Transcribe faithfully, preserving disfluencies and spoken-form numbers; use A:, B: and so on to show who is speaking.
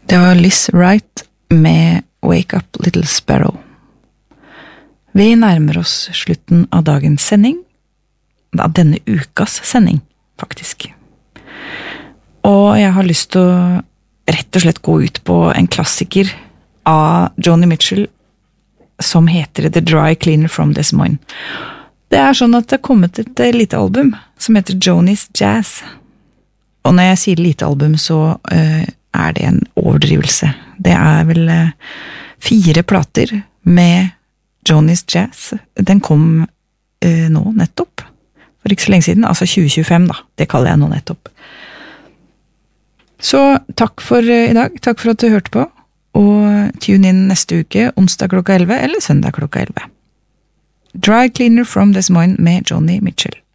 A: Det var Liz Wright med Wake Up Little Sparrow. Vi nærmer oss slutten av dagens sending, av denne ukas sending, faktisk. Og jeg har lyst til å rett og slett gå ut på en klassiker av Joni Mitchell, som heter The Dry Cleaner from Des Moines. Det er sånn at det har kommet et lite album som heter Joni's Jazz. Og når jeg sier lite album, så uh, er det en overdrivelse. Det er vel uh, fire plater med Joni's Jazz. Den kom uh, nå nettopp, for ikke så lenge siden, altså tjue tjuefem da, det kaller jeg nå nettopp. Så takk for uh, i dag, takk for at du hørte på, og tune inn neste uke, onsdag klokka elleve eller søndag klokka elleve. Dry Cleaner from Des Moines med Joni Mitchell.